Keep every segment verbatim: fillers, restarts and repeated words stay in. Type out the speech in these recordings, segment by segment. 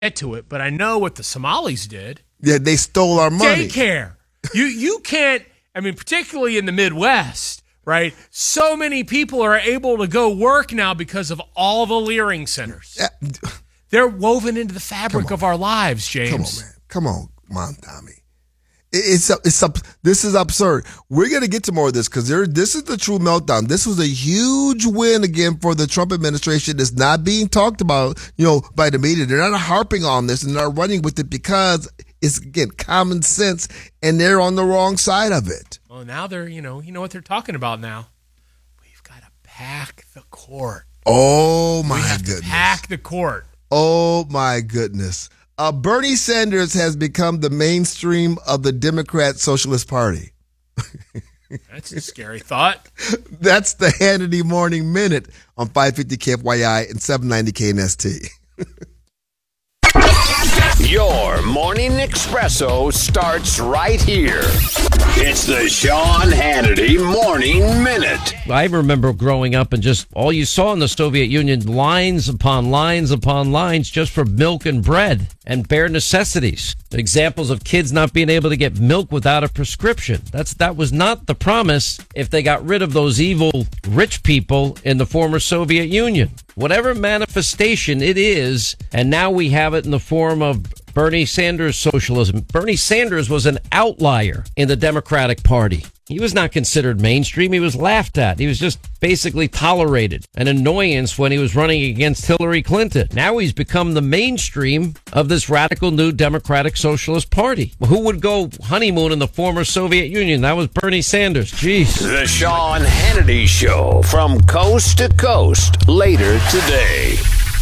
get to it, but I know what the Somalis did. Yeah, they stole our money. Daycare. you you can't, I mean, particularly in the Midwest, right? So many people are able to go work now because of all the Leering centers. Yeah. They're woven into the fabric of our lives, James. Come on, man. Come on, come on, Tommy. It's it's up. This is absurd. We're gonna get to more of this because there. This is the true meltdown. This was a huge win again for the Trump administration. It's not being talked about, you know, by the media. They're not harping on this and they're running with it because it's again common sense, and they're on the wrong side of it. Well, now they're you know you know what they're talking about now. We've got to pack the court. Oh my we have goodness! To pack the court. Oh my goodness. Uh, Bernie Sanders has become the mainstream of the Democrat Socialist Party. That's a scary thought. That's the Hannity Morning Minute on five fifty K F Y I and seven ninety K N S T. Your morning espresso starts right here. It's the Sean Hannity Morning Minute. I remember growing up and just all you saw in the Soviet Union, lines upon lines upon lines just for milk and bread and bare necessities. Examples of kids not being able to get milk without a prescription. That's That was not the promise if they got rid of those evil rich people in the former Soviet Union. Whatever manifestation it is, and now we have it in the form of Bernie Sanders socialism. Bernie Sanders was an outlier in the Democratic Party. He was not considered mainstream. He was laughed at. He was just basically tolerated, an annoyance when he was running against Hillary Clinton. Now he's become the mainstream of this radical new Democratic Socialist Party. Who would go honeymoon in the former Soviet Union? That was Bernie Sanders. Jeez. The Sean Hannity Show from coast to coast later today.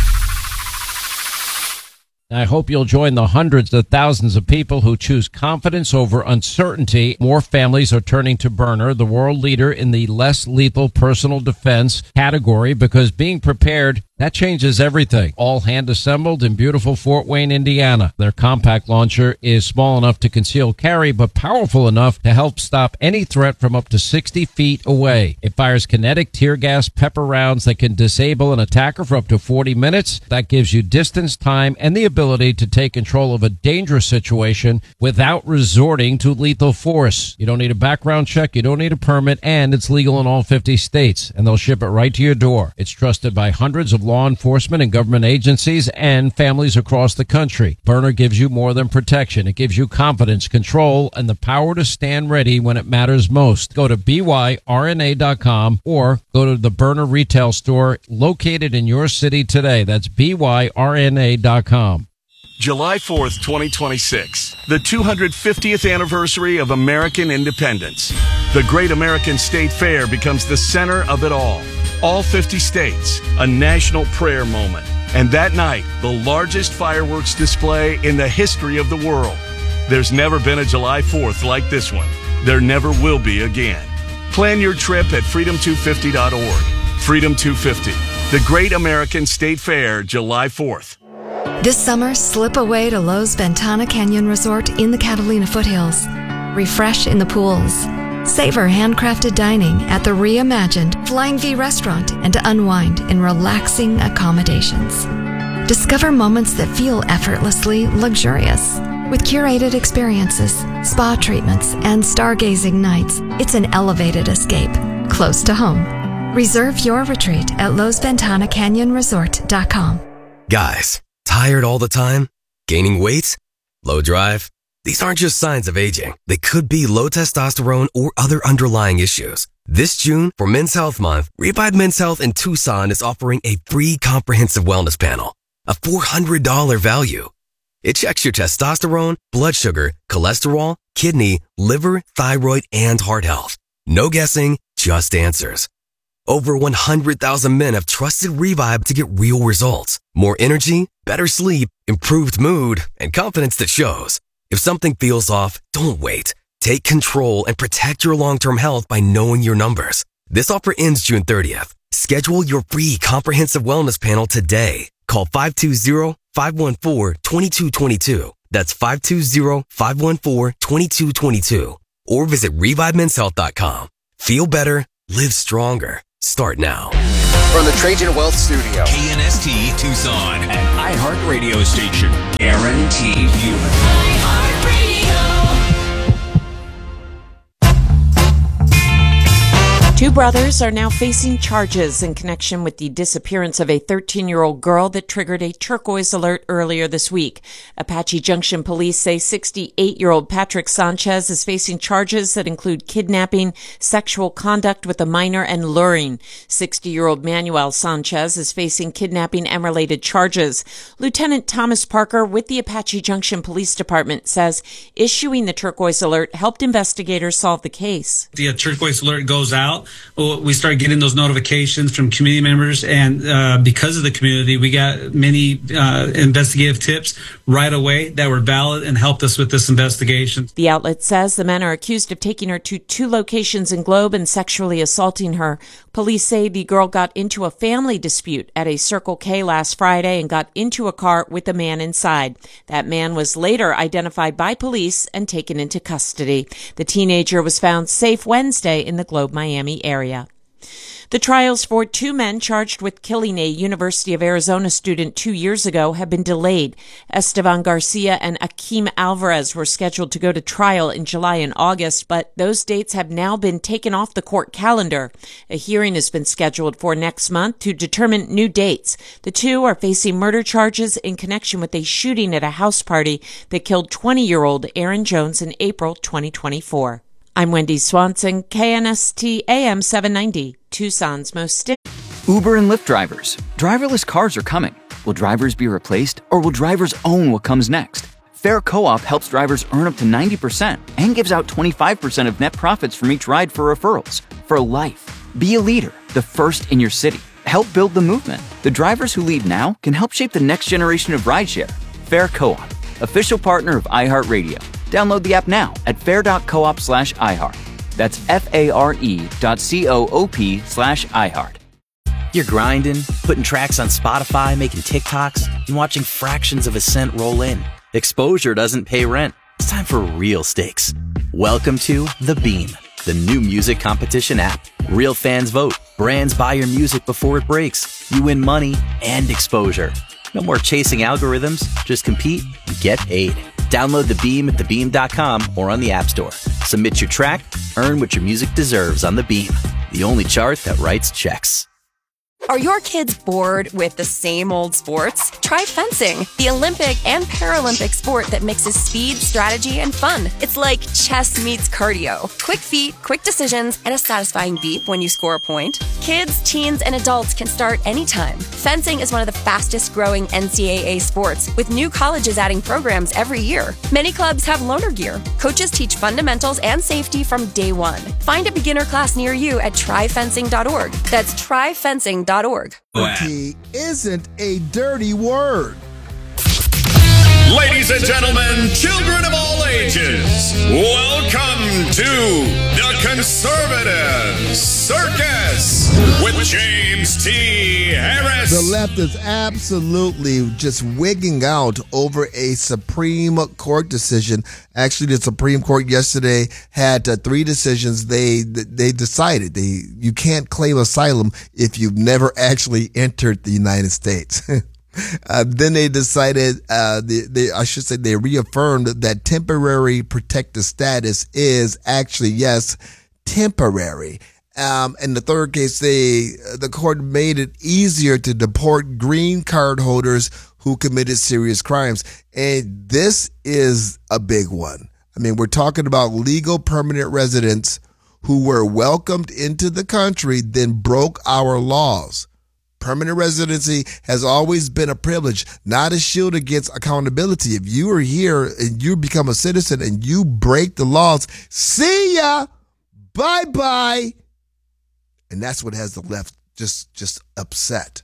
I hope you'll join the hundreds of thousands of people who choose confidence over uncertainty. More families are turning to Byrna, the world leader in the less lethal personal defense category, because being prepared, that changes everything. All hand assembled in beautiful Fort Wayne, Indiana. Their compact launcher is small enough to conceal carry, but powerful enough to help stop any threat from up to sixty feet away. It fires kinetic tear gas pepper rounds that can disable an attacker for up to forty minutes. That gives you distance, time, and the ability to take control of a dangerous situation without resorting to lethal force. You don't need a background check, you don't need a permit, and it's legal in all fifty states, and they'll ship it right to your door. It's trusted by hundreds of law enforcement and government agencies and families across the country. Byrna gives you more than protection. It gives you confidence, control, and the power to stand ready when it matters most. Go to B Y R N A dot com or go to the Byrna retail store located in your city today. That's B Y R N A dot com. July fourth, twenty twenty-six, the two hundred fiftieth anniversary of American independence. The Great American State Fair becomes the center of it all. All fifty states, a national prayer moment. And that night, the largest fireworks display in the history of the world. There's never been a July fourth like this one. There never will be again. Plan your trip at freedom two fifty dot org. Freedom two fifty, the Great American State Fair, July fourth. This summer, slip away to Lowe's Ventana Canyon Resort in the Catalina foothills. Refresh in the pools. Savor handcrafted dining at the reimagined Flying V restaurant and unwind in relaxing accommodations. Discover moments that feel effortlessly luxurious. With curated experiences, spa treatments, and stargazing nights, it's an elevated escape, close to home. Reserve your retreat at Lowe's Ventana Canyon Resort dot com. Guys, tired all the time? Gaining weight? Low drive? These aren't just signs of aging. They could be low testosterone or other underlying issues. This June, for Men's Health Month, Revive Men's Health in Tucson is offering a free comprehensive wellness panel, a four hundred dollars value. It checks your testosterone, blood sugar, cholesterol, kidney, liver, thyroid, and heart health. No guessing, just answers. Over one hundred thousand men have trusted Revive to get real results. More energy, better sleep, improved mood, and confidence that shows. If something feels off, don't wait. Take control and protect your long-term health by knowing your numbers. This offer ends June thirtieth. Schedule your free comprehensive wellness panel today. Call five two zero, five one four, two two two two. That's five two zero, five one four, two two two two. Or visit revive men's health dot com. Feel better, live stronger. Start now. From the Trajan Wealth Studio, K N S T Tucson, an iHeartRadio station. Guaranteed human. iHeartRadio. Two brothers are now facing charges in connection with the disappearance of a thirteen-year-old girl that triggered a turquoise alert earlier this week. Apache Junction police say sixty-eight-year-old Patrick Sanchez is facing charges that include kidnapping, sexual conduct with a minor, and luring. sixty-year-old Manuel Sanchez is facing kidnapping and related charges. Lieutenant Thomas Parker with the Apache Junction Police Department says issuing the turquoise alert helped investigators solve the case. The turquoise alert goes out. We start getting those notifications from community members, and uh, because of the community, we got many uh, investigative tips right away that were valid and helped us with this investigation. The outlet says the men are accused of taking her to two locations in Globe and sexually assaulting her. Police say the girl got into a family dispute at a Circle K last Friday and got into a car with a man inside. That man was later identified by police and taken into custody. The teenager was found safe Wednesday in the Globe, Miami area. The trials for two men charged with killing a University of Arizona student two years ago have been delayed. Esteban Garcia and Akeem Alvarez were scheduled to go to trial in July and August, but those dates have now been taken off the court calendar. A hearing has been scheduled for next month to determine new dates. The two are facing murder charges in connection with a shooting at a house party that killed twenty-year-old Aaron Jones in April twenty twenty-four. I'm Wendy Swanson, K N S T A M seven ninety, Tucson's most sti- Uber and Lyft drivers. Driverless cars are coming. Will drivers be replaced, or will drivers own what comes next? Fair Co-op helps drivers earn up to ninety percent and gives out twenty-five percent of net profits from each ride for referrals. For life. Be a leader, the first in your city. Help build the movement. The drivers who lead now can help shape the next generation of rideshare. Fair Co-op, official partner of iHeartRadio. Download the app now at fair.coop slash iHeart. That's F-A-R-E dot C-O-O-P slash iHeart. You're grinding, putting tracks on Spotify, making TikToks, and watching fractions of a cent roll in. Exposure doesn't pay rent. It's time for real stakes. Welcome to The Beam, the new music competition app. Real fans vote. Brands buy your music before it breaks. You win money and exposure. No more chasing algorithms. Just compete and get paid. Download The Beam at the beam dot com or on the App Store. Submit your track, earn what your music deserves on The Beam, the only chart that writes checks. Are your kids bored with the same old sports? Try fencing, the Olympic and Paralympic sport that mixes speed, strategy, and fun. It's like chess meets cardio. Quick feet, quick decisions, and a satisfying beep when you score a point. Kids, teens, and adults can start anytime. Fencing is one of the fastest growing N C double A sports, with new colleges adding programs every year. Many clubs have loaner gear. Coaches teach fundamentals and safety from day one. Find a beginner class near you at try fencing dot org. That's try fencing dot org. Dirty isn't a dirty word. Ladies and gentlemen, children of all ages, welcome to the Conservative Circus with James T. Harris. The left is absolutely just wigging out over a Supreme Court decision. Actually, the Supreme Court yesterday had uh, three decisions. They they decided they you can't claim asylum if you've never actually entered the United States. Uh, then they decided, uh, they, they, I should say they reaffirmed that temporary protected status is actually, yes, temporary. Um, in the third case, they, the court made it easier to deport green card holders who committed serious crimes. And this is a big one. I mean, we're talking about legal permanent residents who were welcomed into the country, then broke our laws. Permanent residency has always been a privilege, not a shield against accountability. If you are here and you become a citizen and you break the laws, see ya, bye-bye. And that's what has the left just, just upset.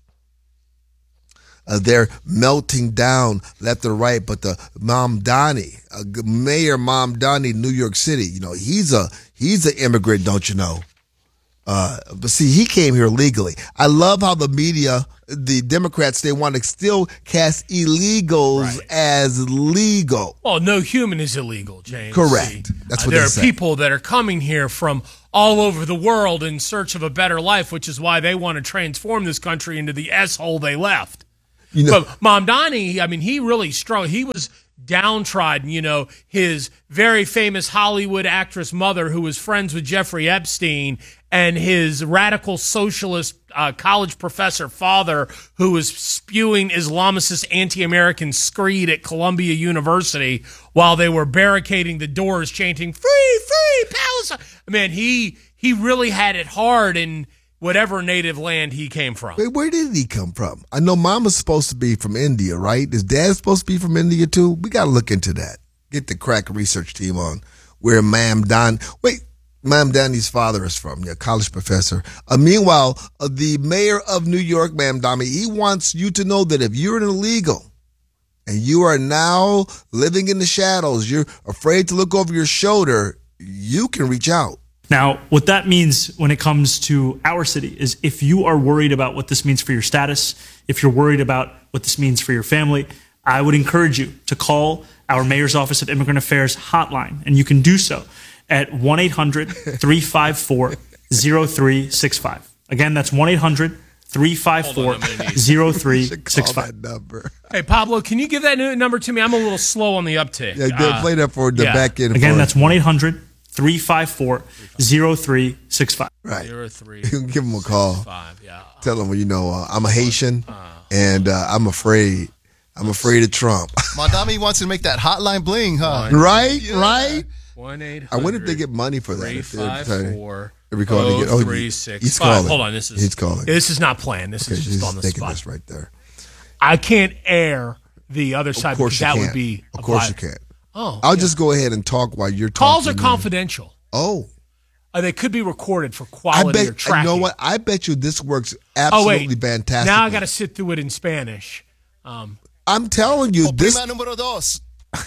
Uh, they're melting down left and right, but the Mamdani, uh, Mayor Mamdani, New York City, you know, he's a, he's an immigrant, don't you know? Uh, but see, he came here legally. I love how the media, the Democrats, they want to still cast illegals right. as legal. Well, no human is illegal, James. Correct. That's what uh, there they are say. people that are coming here from all over the world in search of a better life, which is why they want to transform this country into the S-hole they left. You know, but Mamdani, I mean, he really struggled. He was downtrodden. You know, his very famous Hollywood actress mother, who was friends with Jeffrey Epstein, and his radical socialist uh, college professor father, who was spewing Islamicist anti-American screed at Columbia University while they were barricading the doors, chanting "Free, free Palestine." Man, he he really had it hard in whatever native land he came from. Wait, where did he come from? I know Mama's supposed to be from India, right? Is Dad supposed to be from India too? We got to look into that. Get the crack research team on where Mamdani. Wait, Mamdani's father is from, yeah, college professor. Uh, meanwhile, uh, the mayor of New York, Mamdani, he wants you to know that if you're an illegal and you are now living in the shadows, you're afraid to look over your shoulder, you can reach out. Now, what that means when it comes to our city is if you are worried about what this means for your status, if you're worried about what this means for your family, I would encourage you to call our Mayor's Office of Immigrant Affairs hotline, and you can do so at one eight hundred, three five four, zero three six five. Again, that's one eight hundred, three five four, zero three six five. Number. Hey, Pablo, can you give that new number to me? I'm a little slow on the uptick. Yeah, uh, play that for the yeah. back end. Again, that's one eight hundred, three five four, zero three six five. Right. Zero three. You can give him a call. Five, yeah. Tell him, you know, uh, I'm a Haitian, and uh, I'm afraid. I'm afraid of Trump. Mamdani wants to make that hotline bling, huh? Right, Yeah. right. One eight hundred. I wonder if they get money for that. Three If they're five trying- four. every call they get- oh, three six he's five. calling. Hold on, this is He's calling. This is not planned. This Okay, is just he's on the taking spot. this right there. I can't air the other side Of course because you that can't. would be. Of a course vi- you can't. Oh, I'll yeah. just go ahead and talk while you're talking. Calls are man. confidential. Oh. Uh, they could be recorded for I quality or bet. tracking. You know what? I bet you this works Oh absolutely wait, fantastic. now I got to sit through it in Spanish. Um, I'm telling you, this Prima número dos.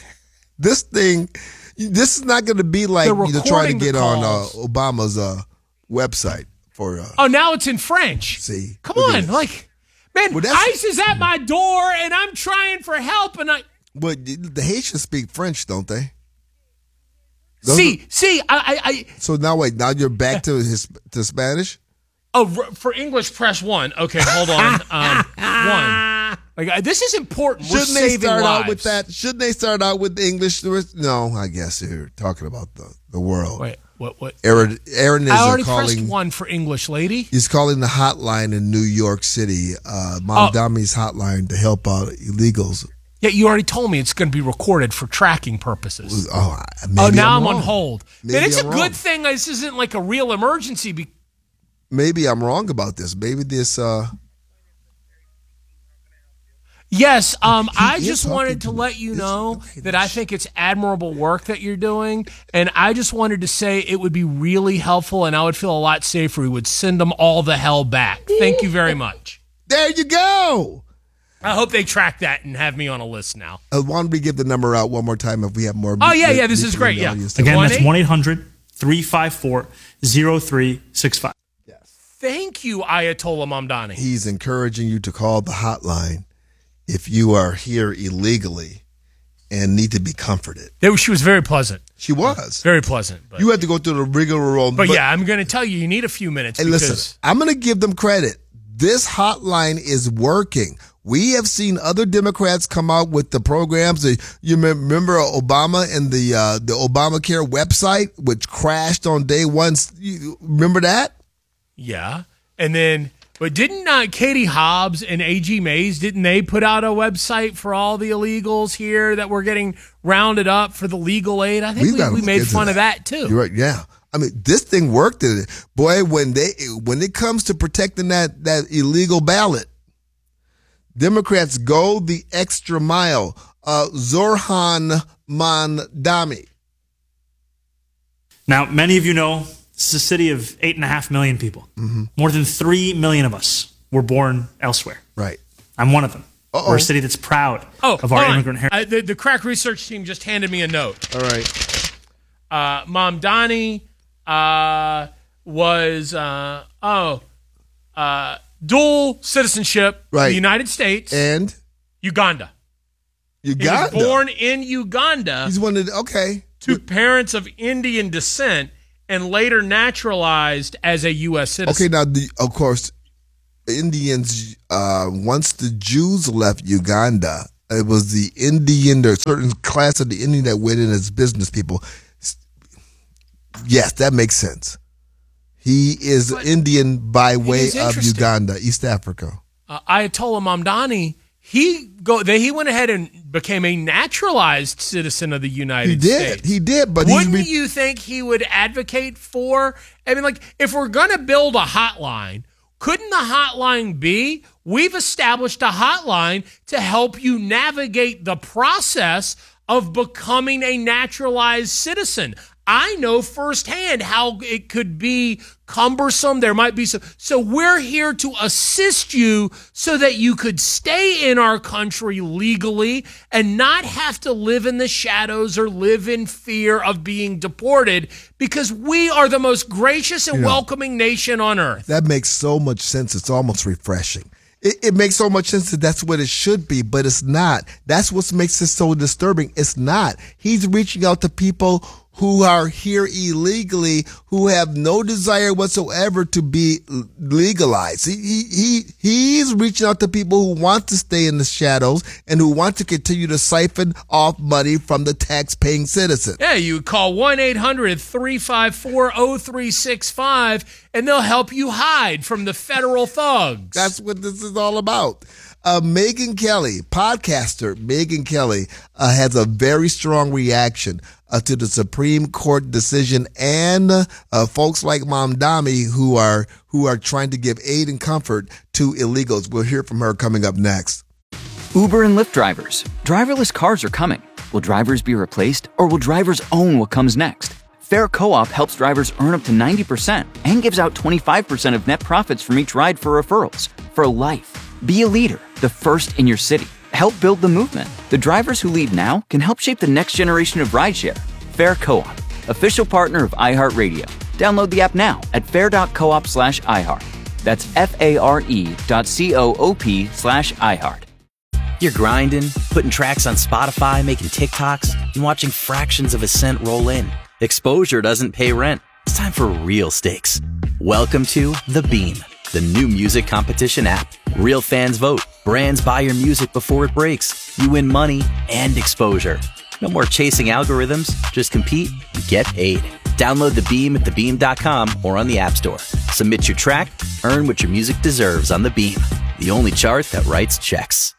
this thing, this is not going to be like They're you know, trying recording to the get on uh, calls. Obama's uh, website for. Uh, oh, now it's in French. See, Come look at on, this. like, man, Well, that's- ICE is at my door and I'm trying for help, and I But the Haitians speak French, don't they? Those see, are- see, I, I, I so now wait, now you're back to his to Spanish. oh, r- for English, press one. Okay, hold on, um, one. Like uh, this is important. We're Shouldn't they saving start lives. out with that? Shouldn't they start out with the English? No, I guess you're talking about the, the world. Wait, what? What? Aaron, Aaron is I uh, already pressed calling. one for English, lady. He's calling the hotline in New York City, uh, Mamdani's hotline, to help out illegals. Yeah, you already told me it's going to be recorded for tracking purposes. Oh, maybe oh now I'm, I'm, on wrong. hold. Maybe Man, it's I'm a wrong. good thing this isn't like a real emergency. Be- Maybe I'm wrong about this. Maybe this. Uh, Yes, um, I is just talking wanted to to me. let you This- know okay, that I think it's admirable work that you're doing, and I just wanted to say it would be really helpful, and I would feel a lot safer. We would send them all the hell back. Thank you very much. there you go. I hope they track that and have me on a list now. I wanted to give the number out one more time if we have more. Oh, yeah, yeah, this people is in great, the yeah. audience. Again, one that's eight- one eight hundred, three five four, zero three six five. Thank you, Ayatollah Mamdani. He's encouraging you to call the hotline if you are here illegally and need to be comforted. There, she was very pleasant. She was. Very pleasant. But, You had to go through the rigmarole. but yeah, I'm going to tell you, you need a few minutes. Hey, because listen, I'm going to give them credit. This hotline is working. We have seen other Democrats come out with the programs. You remember Obama and the uh, the Obamacare website, which crashed on day one. You remember that? Yeah. And then, but didn't uh, Katie Hobbs and A G Mays, didn't they put out a website for all the illegals here that were getting rounded up for the legal aid? I think We've we, gotta we look made into fun that. of that too. You're right. Yeah. I mean, this thing worked. Boy, when they when it comes to protecting that, that illegal ballot, Democrats go the extra mile. Uh, Zorhan Mamdani. Now, many of you know this is a city of eight and a half million people. Mm-hmm. More than three million of us were born elsewhere. Right. I'm one of them. Uh-oh. We're a city that's proud Oh, of our hold on. immigrant heritage. Uh, the, the crack research team just handed me a note. All right. Uh, Mamdani uh, was, uh, oh, uh, dual citizenship, Right. the United States, And Uganda. Uganda. He was born in Uganda He's one of the, okay. to parents of Indian descent, and later naturalized as a U S citizen. Okay, now, the, of course, Indians, uh, once the Jews left Uganda, it was the Indian, there a certain class of the Indian that went in as business people. Yes, that makes sense. He is but Indian by way of Uganda, East Africa. Uh, Ayatollah Mamdani, he go they, he went ahead and became a naturalized citizen of the United he did, States. He did, but wouldn't be- you think he would advocate for? I mean, like, if we're going to build a hotline, couldn't the hotline be, we've established a hotline to help you navigate the process of becoming a naturalized citizen? I know firsthand how it could be cumbersome. There might be some. So we're here to assist you so that you could stay in our country legally and not have to live in the shadows or live in fear of being deported, because we are the most gracious and you know, welcoming nation on earth. That makes so much sense. It's almost refreshing. It, it makes so much sense that that's what it should be, but it's not. That's what makes it so disturbing. It's not. He's reaching out to people who are here illegally, who have no desire whatsoever to be legalized. He, he, he, he's reaching out to people who want to stay in the shadows and who want to continue to siphon off money from the tax-paying citizen. Yeah, you call one eight hundred three five four oh three six five and they'll help you hide from the federal thugs. That's what this is all about. Uh, Megyn Kelly, podcaster Megyn Kelly, uh, has a very strong reaction uh, to the Supreme Court decision and uh, folks like Mamdani who are who are trying to give aid and comfort to illegals. We'll hear from her coming up next. Uber and Lyft drivers. Driverless cars are coming. Will drivers be replaced, or will drivers own what comes next? Fair Co-op helps drivers earn up to ninety percent and gives out twenty-five percent of net profits from each ride for referrals. For life. Be a leader, the first in your city. Help build the movement. The drivers who lead now can help shape the next generation of rideshare. Fair Co-op, official partner of iHeartRadio. Download the app now at fair.coop slash iHeart. That's F-A-R-E dot C-O-O-P slash iHeart. You're grinding, putting tracks on Spotify, making TikToks, and watching fractions of a cent roll in. Exposure doesn't pay rent. It's time for real stakes. Welcome to The Beam, the new music competition app. Real fans vote. Brands buy your music before it breaks. You win money and exposure. No more chasing algorithms. Just compete and get paid. Download The Beam at the beam dot com or on the App Store. Submit your track. Earn what your music deserves on The Beam, the only chart that writes checks.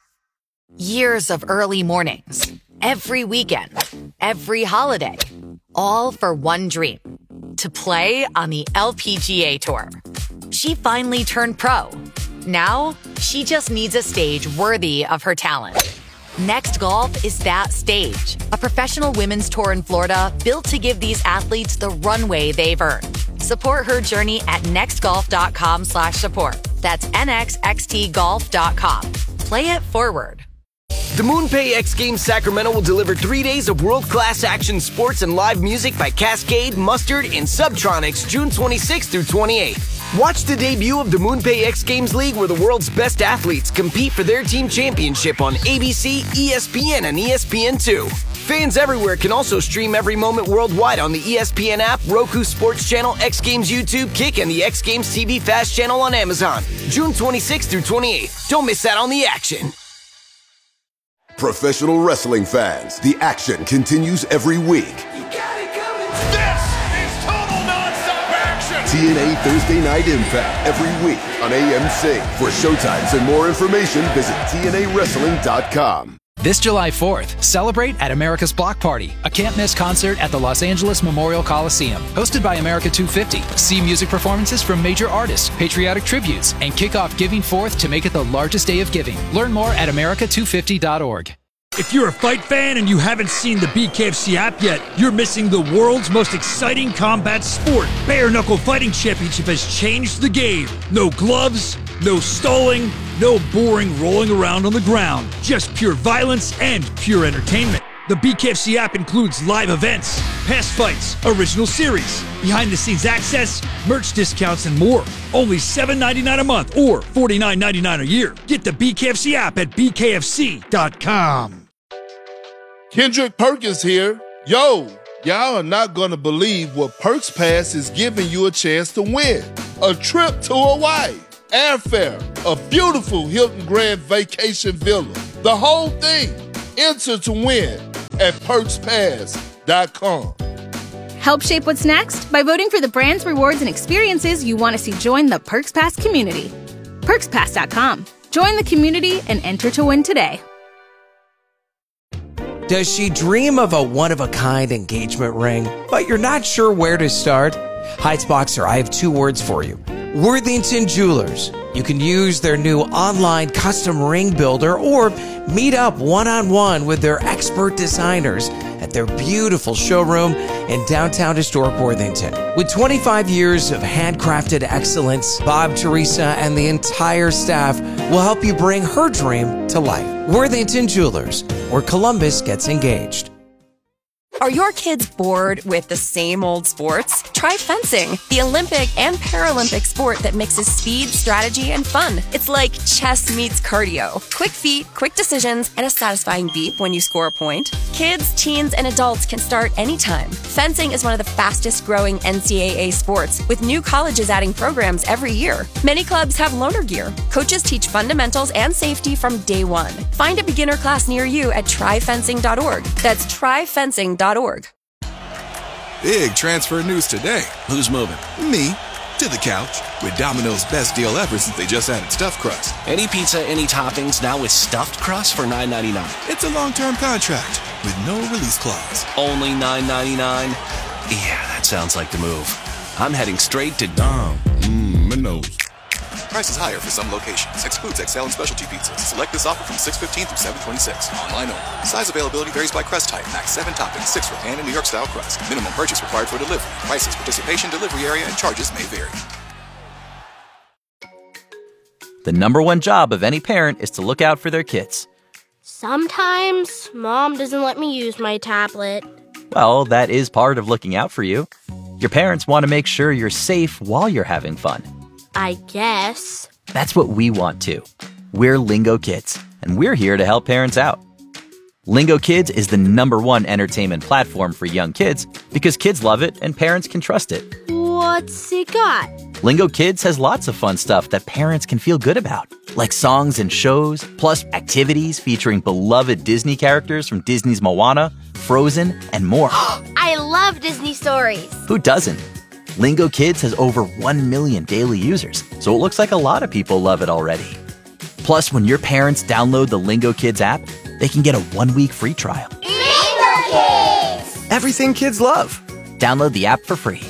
Years of early mornings. Every weekend. Every holiday. All for one dream. To play on the L P G A Tour. She finally turned pro. Now, she just needs a stage worthy of her talent. Next Golf is that stage. A professional women's tour in Florida built to give these athletes the runway they've earned. Support her journey at nextgolf.com slash support. That's nxxt golf dot com. Play it forward. The MoonPay X Games Sacramento will deliver three days of world-class action sports and live music by Cascade, Mustard, and Subtronics June twenty-sixth through twenty-eighth. Watch the debut of the MoonPay X Games League, where the world's best athletes compete for their team championship on A B C, E S P N, and E S P N two. Fans everywhere can also stream every moment worldwide on the E S P N app, Roku Sports Channel, X Games YouTube, Kick, and the X Games T V Fast Channel on Amazon. June twenty-sixth through twenty-eighth. Don't miss out on the action. Professional wrestling fans, the action continues every week. You got it coming. This is total nonstop action. T N A Thursday Night Impact every week on A M C. For showtimes and more information, visit T N A wrestling dot com. This July fourth, celebrate at America's Block Party, a can't-miss concert at the Los Angeles Memorial Coliseum. Hosted by America two fifty. See music performances from major artists, patriotic tributes, and kick off Giving Fourth to make it the largest day of giving. Learn more at America two fifty dot org. If you're a fight fan and you haven't seen the B K F C app yet, you're missing the world's most exciting combat sport. Bare Knuckle Fighting Championship has changed the game. No gloves, no stalling, no boring rolling around on the ground. Just pure violence and pure entertainment. The B K F C app includes live events, past fights, original series, behind-the-scenes access, merch discounts, and more. Only seven dollars and ninety-nine cents a month or forty-nine dollars and ninety-nine cents a year. Get the B K F C app at B K F C dot com. Kendrick Perkins here. Yo, Y'all are not going to believe what Perks Pass is giving you a chance to win. A trip to Hawaii, airfare, a beautiful Hilton Grand Vacation Villa. The whole thing. Enter to win at perks pass dot com. Help shape what's next by voting for the brands, rewards, and experiences you want to see join the Perks Pass community. perks pass dot com. Join the community and enter to win today. Does she dream of a one-of-a-kind engagement ring, but you're not sure where to start? Heights-Boxer, I have two words for you. Worthington Jewelers. You can use their new online custom ring builder or meet up one-on-one with their expert designers at their beautiful showroom in downtown historic Worthington. With twenty-five years of handcrafted excellence, Bob, Teresa, and the entire staff will help you bring her dream to life. Worthington Jewelers, where Columbus gets engaged. Are your kids bored with the same old sports? Try fencing, the Olympic and Paralympic sport that mixes speed, strategy, and fun. It's like chess meets cardio. Quick feet, quick decisions, and a satisfying beep when you score a point. Kids, teens, and adults can start anytime. Fencing is one of the fastest growing N C double A sports, with new colleges adding programs every year. Many clubs have loaner gear. Coaches teach fundamentals and safety from day one. Find a beginner class near you at try fencing dot org. That's try fencing dot org. Big transfer news today. Who's moving? Me. To the couch. With Domino's best deal ever since they just added stuffed crust. Any pizza, any toppings, now with stuffed crust for nine ninety-nine. It's a long-term contract with no release clause. Only nine ninety-nine? Yeah, that sounds like the move. I'm heading straight to Dom. Mmm, Minos. Prices higher for some locations. Excludes X L and specialty pizzas. Select this offer from six fifteen through seven twenty-six. Online only. Size availability varies by crust type. Max seven toppings, six for pan and New York style crust. Minimum purchase required for delivery. Prices, participation, delivery area, and charges may vary. The number one job of any parent is to look out for their kids. Sometimes Mom doesn't let me use my tablet. Well, that is part of looking out for you. Your parents want to make sure you're safe while you're having fun. I guess. That's what we want too. We're Lingo Kids, and we're here to help parents out. Lingo Kids is the number one entertainment platform for young kids because kids love it and parents can trust it. What's it got? Lingo Kids has lots of fun stuff that parents can feel good about, like songs and shows, plus activities featuring beloved Disney characters from Disney's Moana, Frozen, and more. I love Disney stories. Who doesn't? Lingo Kids has over one million daily users, so it looks like a lot of people love it already. Plus, when your parents download the Lingo Kids app, they can get a one-week free trial. Lingo Kids! Everything kids love. Download the app for free.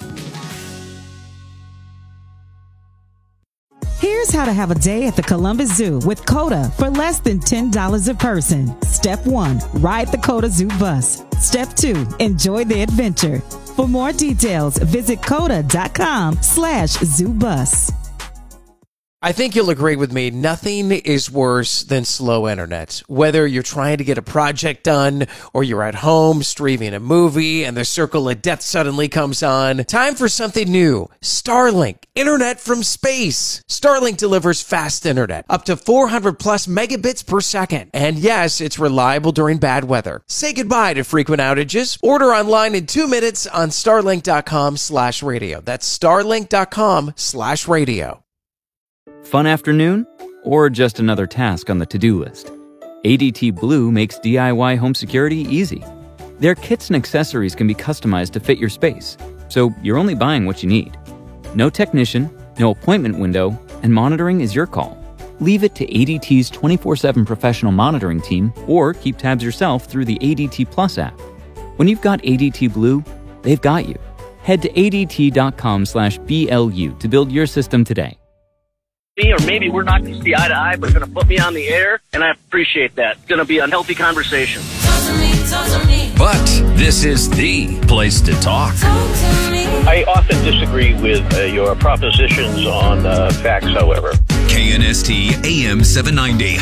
Here's how to have a day at the Columbus Zoo with COTA for less than ten dollars a person. Step one, ride the COTA Zoo bus. Step two, enjoy the adventure. For more details, visit coda.com slash zoo bus. I think you'll agree with me, nothing is worse than slow internet. Whether you're trying to get a project done or you're at home streaming a movie and the circle of death suddenly comes on, time for something new. Starlink, internet from space. Starlink delivers fast internet, up to four hundred plus megabits per second. And yes, it's reliable during bad weather. Say goodbye to frequent outages. Order online in two minutes on starlink.com slash radio. That's starlink.com slash radio. Fun afternoon? Or just another task on the to-do list? A D T Blue makes D I Y home security easy. Their kits and accessories can be customized to fit your space, so you're only buying what you need. No technician, no appointment window, and monitoring is your call. Leave it to A D T's twenty-four seven professional monitoring team, or keep tabs yourself through the A D T Plus app. When you've got A D T Blue, they've got you. Head to adt.com slash BLU to build your system today. Or maybe we're not going to see eye to eye, but going to put me on the air, and I appreciate that. It's going to be a healthy conversation. But this is the place to talk. I often disagree with uh, your propositions on uh, facts, however. K N S T A M seven ninety.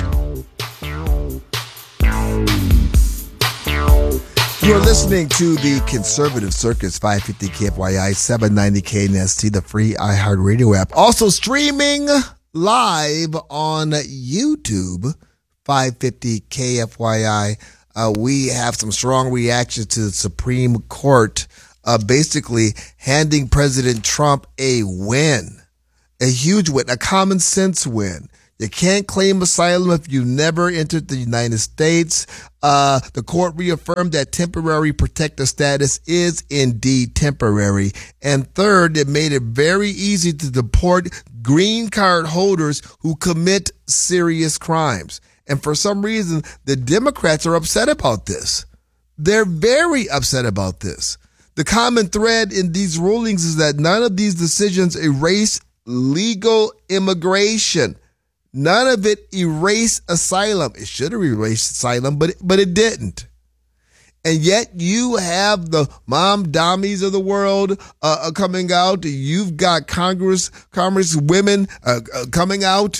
You're listening to the Conservative Circus, five fifty K F Y I, seven ninety K N S T, the free iHeartRadio app. Also streaming live on YouTube, five fifty K F Y I. uh, we have some strong reactions to the Supreme Court uh, basically handing President Trump a win, a huge win, a common sense win. You can't claim asylum if you never entered the United States. Uh, the court reaffirmed that temporary protected status is indeed temporary. And third, it made it very easy to deport green card holders who commit serious crimes. And for some reason, the Democrats are upset about this. They're very upset about this. The common thread in these rulings is that none of these decisions erase legal immigration. None of it erased asylum. It should have erased asylum, but it, but it didn't. And yet you have the mom dummies of the world uh, coming out. You've got Congress, Congress women uh, uh, coming out.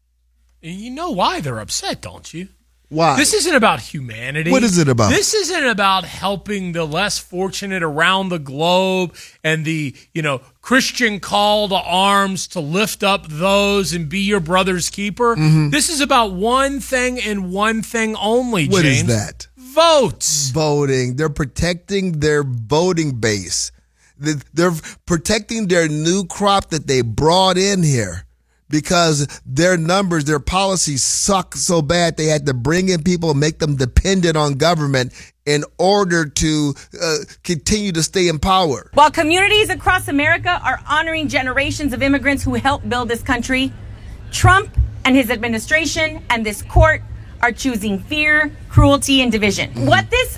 You know why they're upset, don't you? Why? This isn't about humanity. What is it about? This isn't about helping the less fortunate around the globe and the, you know, Christian call to arms to lift up those and be your brother's keeper. Mm-hmm. This is about one thing and one thing only, James. What is that? Votes. Voting. They're protecting their voting base. They're protecting their new crop that they brought in here. Because their numbers, their policies suck so bad, they had to bring in people and make them dependent on government in order to uh, continue to stay in power. While communities across America are honoring generations of immigrants who helped build this country, Trump and his administration and this court are choosing fear, cruelty, and division. Mm-hmm. What this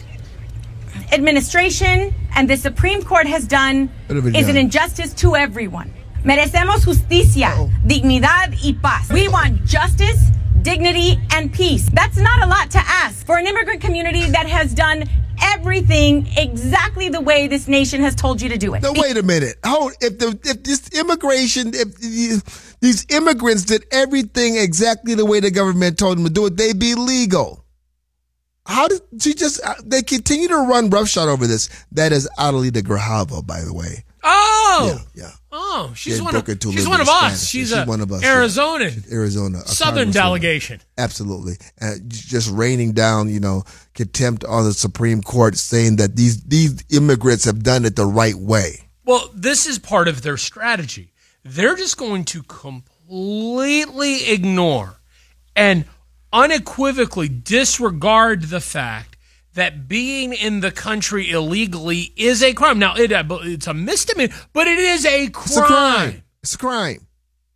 administration and the Supreme Court has done is done? an injustice to everyone. Merecemos justicia, Uh-oh. dignidad y paz. We want justice, dignity, and peace. That's not a lot to ask for an immigrant community that has done everything exactly the way this nation has told you to do it. Now, wait a minute. Hold. If the if this immigration, if these immigrants did everything exactly the way the government told them to do it, they'd be legal. How did she just? They continue to run roughshod over this. That is Adelita Grijalva, by the way. Oh, yeah, yeah. Oh, she's yeah, one of she's one of us. She's, she's a one of us. Arizona, yeah. Arizona, Southern delegation. Absolutely, uh, just raining down, you know, contempt on the Supreme Court, saying that these these immigrants have done it the right way. Well, this is part of their strategy. They're just going to completely ignore and unequivocally disregard the fact that being in the country illegally is a crime. Now, it, it's a misdemeanor, but it is a crime. It's a crime. It's a crime.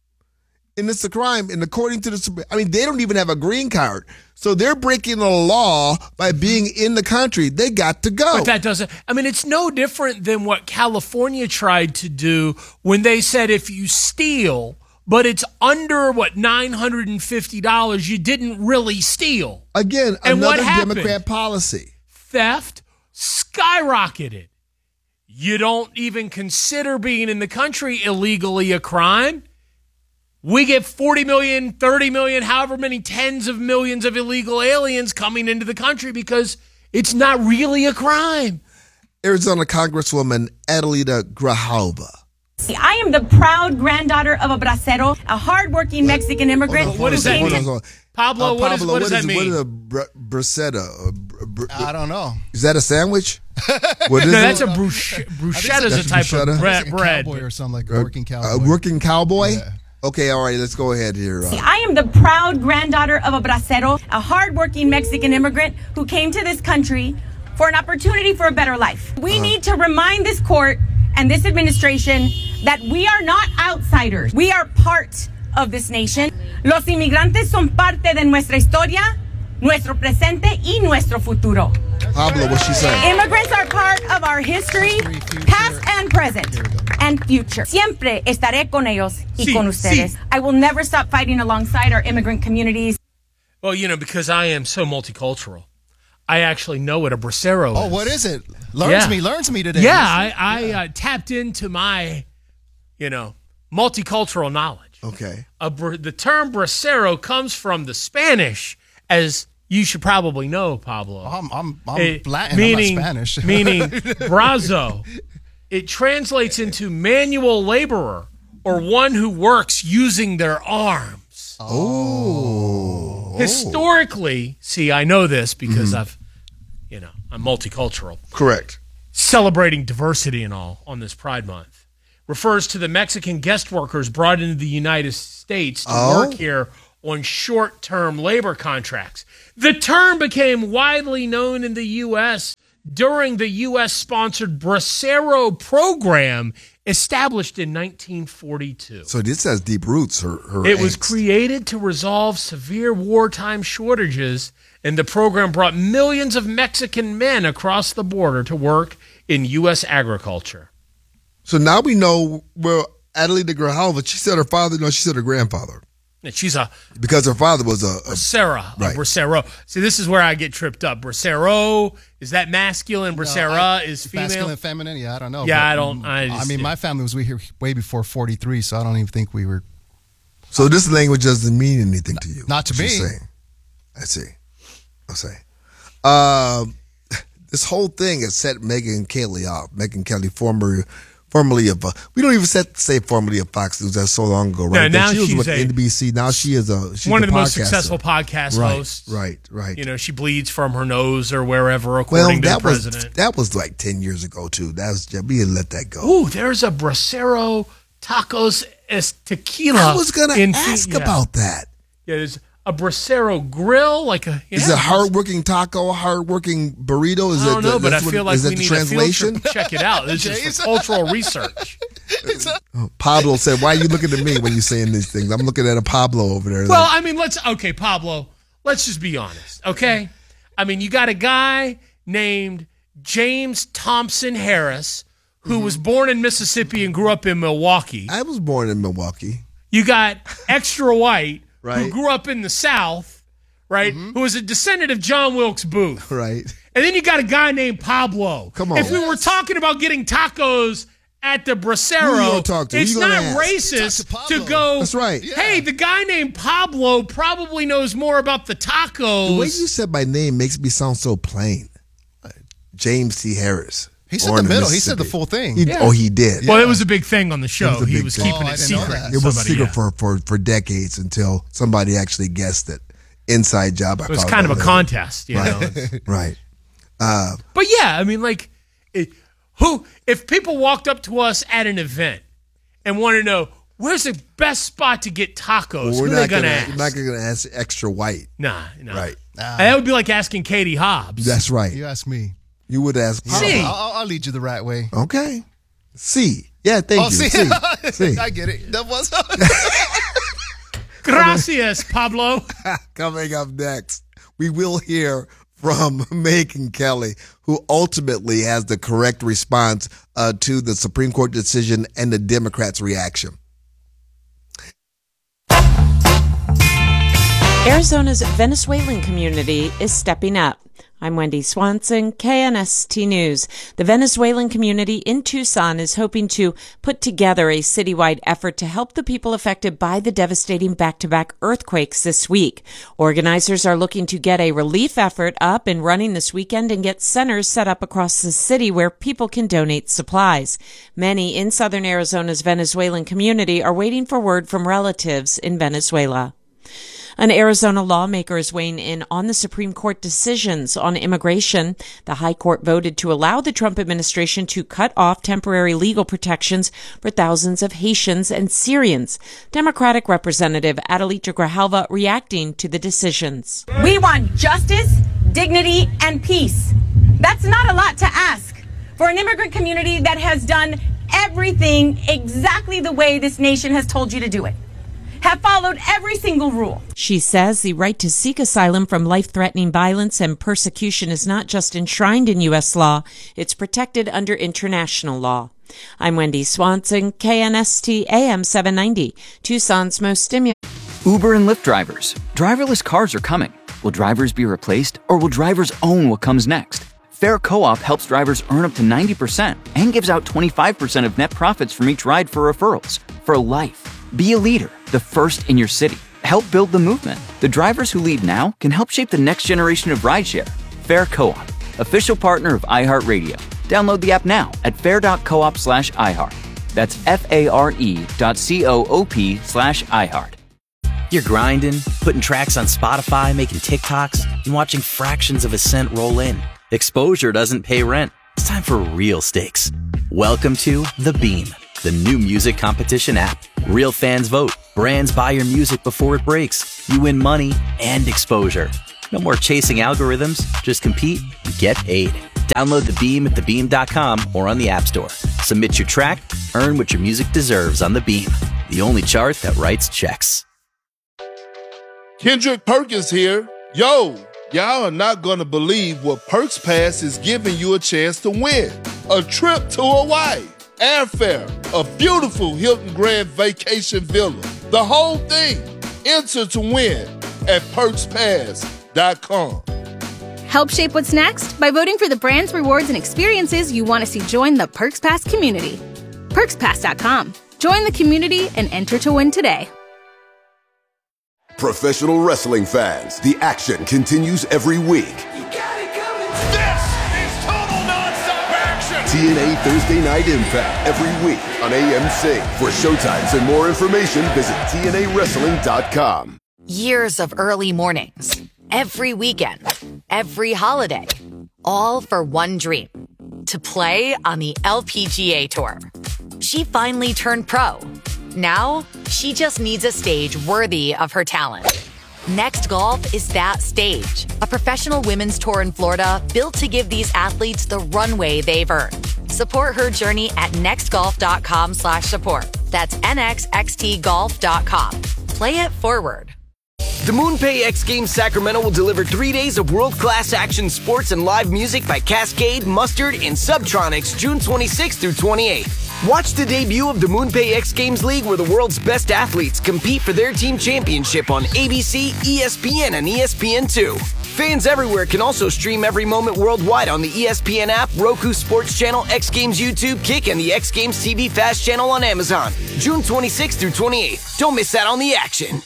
And it's a crime. And according to the, I mean, they don't even have a green card. So they're breaking the law by being in the country. They got to go. But that doesn't, I mean, it's no different than what California tried to do when they said if you steal, but it's under, what, nine hundred fifty dollars, you didn't really steal. Again, and another what Democrat policy. Theft skyrocketed. You don't even consider being in the country illegally a crime. We get forty million, thirty million, however many tens of millions of illegal aliens coming into the country because it's not really a crime. Arizona Congresswoman Adelita Grijalva. I am the proud granddaughter of a bracero, a hardworking Mexican immigrant. On, what does that mean? Pablo, uh, what, is, Pablo, what does what that is, mean? What is a br- bracero? Br- br- I don't know. Is that a sandwich? What is no, it? that's a brusch- bruschetta is a type bruschetta? of bread. bread. Cowboy or something like a working cowboy. A working cowboy? Yeah. Okay, all right, let's go ahead here. Uh, See, I am the proud granddaughter of a bracero, a hardworking Mexican immigrant who came to this country for an opportunity for a better life. We uh-huh. need to remind this court and this administration that we are not outsiders. We are part of this nation. Los inmigrantes son parte de nuestra historia, nuestro presente y nuestro futuro. Pablo, what's she saying? Immigrants are part of our history, history past and present, and future. Siempre estaré con ellos y sí, con ustedes. Sí. I will never stop fighting alongside our immigrant communities. Well, you know, because I am so multicultural, I actually know what a bracero is. Oh, what is it? Learns yeah. me, learns me today. Yeah, I, I yeah. Uh, tapped into my, you know, multicultural knowledge. Okay. A br- the term bracero comes from the Spanish, as you should probably know, Pablo. I'm, I'm, I'm it, Latin, meaning, I'm not Spanish. meaning brazo. It translates into manual laborer or one who works using their arms. Oh. Historically, see, I know this because mm-hmm. I've you know, I'm multicultural. Correct. Celebrating diversity and all on this Pride Month. Refers to the Mexican guest workers brought into the United States to Oh. work here on short-term labor contracts. The term became widely known in the U S during the U S-sponsored Bracero program established in nineteen forty-two. So this has deep roots. Her, her It was angst. created to resolve severe wartime shortages, and the program brought millions of Mexican men across the border to work in U S agriculture. So now we know, well, Adelita Grijalva, she said her father, no, she said her grandfather. And she's a Because her father was a... a Bracera. Right. A Bracero. See, this is where I get tripped up. Bracero, is that masculine? Bracera No, I- is female? Masculine, feminine? Yeah, I don't know. Yeah, But, I don't- I I, just- mean, my family was here way before forty-three, so I don't even think we were. So this language doesn't mean anything to you. Not to what me. you're saying. I see. I see. Um, this whole thing has set Megyn Kelly off. Megyn Kelly, former, formerly of, uh, we don't even set, say formerly of Fox News. That's so long ago, right? No, now she was she's with a- N B C. Now she is a she's one a of the most podcaster. successful podcast right, hosts. Right, right. You know, she bleeds from her nose or wherever, Well, according to that the was president. that was like ten years ago too. That was we didn't let that go. Ooh, there's a Bracero Tacos es Tequila. I was gonna in- ask yeah. about that. Yeah, there's a Bracero grill, like a. Yeah, Is it a hardworking taco, a hardworking burrito? Is I don't it know, the, but I that's what- feel like is that we the need translation? a field trip to check it out. This is for cultural research. Oh, Pablo said, "Why are you looking at me when you're saying these things?" I'm looking at a Pablo over there. Well, like, I mean, let's okay, Pablo. Let's just be honest, okay? I mean, you got a guy named James Thompson Harris who was born in Mississippi and grew up in Milwaukee. I was born in Milwaukee. You got Extra White who Right. grew up in the South, right? Who was a descendant of John Wilkes Booth. Right. And then you got a guy named Pablo. Come on. If we were talking about getting tacos at the Who you Bracero, gonna talk to? Who it's you not gonna ask? racist to, go, That's right. hey, the guy named Pablo probably knows more about the tacos. The way you said my name makes me sound so plain. James T. Harris. He said born the in middle. He said the Mississippi. full thing. He- Yeah. Oh, he did. Well, it was a big thing on the show. It was a he big was thing. keeping Oh, I it didn't know secret. that. It was a Somebody, secret yeah. for, for, for decades until somebody actually guessed it. Inside job. I It was call kind of a later. contest, you Right. know. It's- Right. Uh, But yeah, I mean, like, it, who? If people walked up to us at an event and wanted to know where's the best spot to get tacos, well, who we're are they not gonna gonna, ask? we're not going to ask extra white. Nah, nah. Right. Ah, that would be like asking Katie Hobbs. That's right. you ask me. You would ask. I'll, See. I'll, I'll lead you the right way. Okay. C. Yeah, thank Oh, you. see, C. C. I get it. That was. Gracias, Pablo. Coming up next, we will hear from Megyn Kelly, who ultimately has the correct response uh, to the Supreme Court decision and the Democrats' reaction. Arizona's Venezuelan community is stepping up. I'm Wendy Swanson, K N S T News. The Venezuelan community in Tucson is hoping to put together a citywide effort to help the people affected by the devastating back-to-back earthquakes this week. Organizers are looking to get a relief effort up and running this weekend and get centers set up across the city where people can donate supplies. Many in southern Arizona's Venezuelan community are waiting for word from relatives in Venezuela. An Arizona lawmaker is weighing in on the Supreme Court decisions on immigration. The High Court voted to allow the Trump administration to cut off temporary legal protections for thousands of Haitians and Syrians. Democratic Representative Adelita Grijalva reacting to the decisions. We want justice, dignity, and peace. That's not a lot to ask for an immigrant community that has done everything exactly the way this nation has told you to do it. Have followed every single rule. She says the right to seek asylum from life-threatening violence and persecution is not just enshrined in U S law, it's protected under international law. I'm Wendy Swanson, K N S T A M seven ninety, Tucson's most stimulating. Uber and Lyft drivers. Driverless cars are coming. Will drivers be replaced, or will drivers own what comes next? Fair Co-op helps drivers earn up to ninety percent and gives out twenty-five percent of net profits from each ride for referrals. For life. Be a leader, the first in your city. Help build the movement. The drivers who lead now can help shape the next generation of rideshare. Fair Co-op, official partner of iHeartRadio. Download the app now at fair.coop slash iHeart. That's F-A-R-E dot C-O-O-P slash iHeart. You're grinding, putting tracks on Spotify, making TikToks, and watching fractions of a cent roll in. Exposure doesn't pay rent. It's time for real stakes. Welcome to The Beam, the new music competition app. Real fans vote. Brands buy your music before it breaks. You win money and exposure. No more chasing algorithms. Just compete and get paid. Download The Beam at the beam dot com or on the App Store. Submit your track. Earn what your music deserves on The Beam, the only chart that writes checks. Kendrick Perkins here. Yo, y'all are not going to believe what Perks Pass is giving you a chance to win. A trip to Hawaii, airfare, a beautiful Hilton Grand Vacation Villa. The whole thing. Enter to win at perks pass dot com. Help shape what's next by voting for the brands, rewards, and experiences you want to see join the Perks Pass community. perks pass dot com. Join the community and enter to win today. Professional wrestling fans, the action continues every week. This is total nonstop action. T N A Thursday Night Impact every week on A M C. For showtimes and more information, visit T N A wrestling dot com. Years of early mornings, every weekend, every holiday, all for one dream, to play on the L P G A Tour. She finally turned pro. Now, she just needs a stage worthy of her talent. Next Golf is that stage, a professional women's tour in Florida built to give these athletes the runway they've earned. Support her journey at next golf dot com slash support. That's N X X T golf dot com. Play it forward. The MoonPay X Games Sacramento will deliver three days of world-class action sports and live music by Cascade, Mustard, and Subtronics June twenty-sixth through twenty-eighth. Watch the debut of the MoonPay X Games League where the world's best athletes compete for their team championship on A B C, E S P N, and E S P N two. Fans everywhere can also stream every moment worldwide on the E S P N app, Roku Sports Channel, X Games YouTube, Kick, and the X Games T V Fast Channel on Amazon. June twenty-sixth through twenty-eighth. Don't miss out on the action.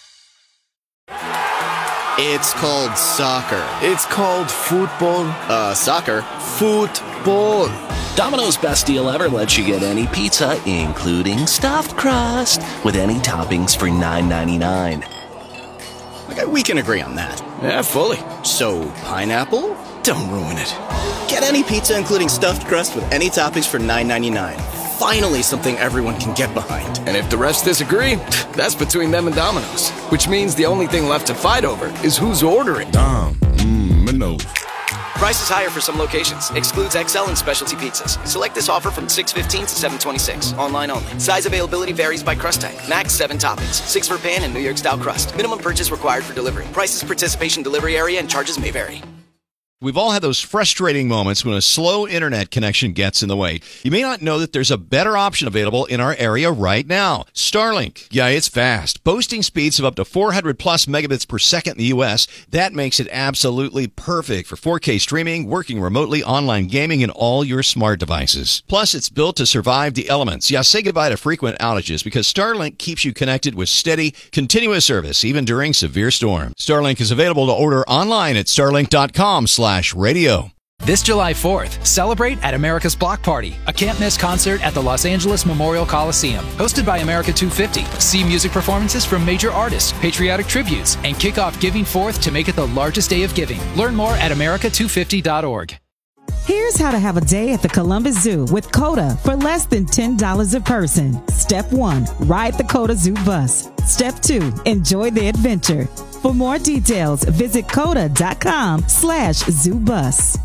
It's called soccer. It's called football. Uh, soccer. Football. Domino's best deal ever lets you get any pizza, including stuffed crust, with any toppings for nine ninety-nine. Okay, we can agree on that. Yeah, fully. So, pineapple? Don't ruin it. Get any pizza, including stuffed crust, with any toppings for nine ninety-nine. Finally, something everyone can get behind. And if the rest disagree, that's between them and Domino's. Which means the only thing left to fight over is who's ordering. Dom, mmm, Minnow. Prices higher for some locations. Excludes X L and specialty pizzas. Select this offer from six fifteen to seven twenty-six. Online only. Size availability varies by crust type. Max seven toppings. Six for pan and New York style crust. Minimum purchase required for delivery. Prices, participation, delivery area, and charges may vary. We've all had those frustrating moments when a slow internet connection gets in the way. You may not know that there's a better option available in our area right now. Starlink. Yeah, it's fast. Boasting speeds of up to four hundred plus megabits per second in the U S. That makes it absolutely perfect for four K streaming, working remotely, online gaming, and all your smart devices. Plus, it's built to survive the elements. Yeah, say goodbye to frequent outages because Starlink keeps you connected with steady, continuous service, even during severe storms. Starlink is available to order online at starlink dot com slash radio. This July fourth, celebrate at America's Block Party, a can't-miss concert at the Los Angeles Memorial Coliseum. Hosted by America two fifty. See music performances from major artists, patriotic tributes, and kick off Giving Forth to make it the largest day of giving. Learn more at america two fifty dot org. Here's how to have a day at the Columbus Zoo with COTA for less than ten dollars a person. Step one, ride the COTA Zoo bus. Step two, enjoy the adventure. For more details, visit coda dot com slash zoo bus.